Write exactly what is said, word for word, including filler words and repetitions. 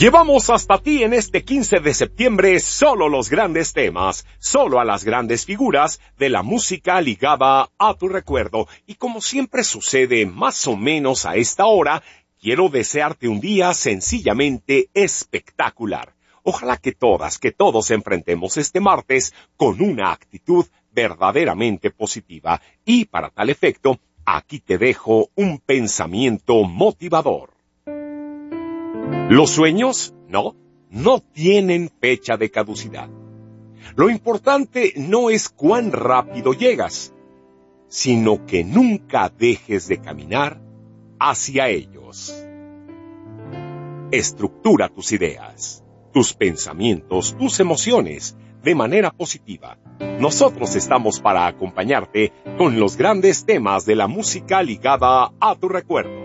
Llevamos hasta ti en este quince de septiembre solo los grandes temas, solo a las grandes figuras de la música ligada a tu recuerdo. Y como siempre sucede más o menos a esta hora, quiero desearte un día sencillamente espectacular. Ojalá que todas, que todos enfrentemos este martes con una actitud verdaderamente positiva. Y para tal efecto, aquí te dejo un pensamiento motivador. Los sueños, no, no tienen fecha de caducidad. Lo importante no es cuán rápido llegas, sino que nunca dejes de caminar hacia ellos. Estructura tus ideas, tus pensamientos, tus emociones de manera positiva. Nosotros estamos para acompañarte con los grandes temas de la música ligada a tu recuerdo.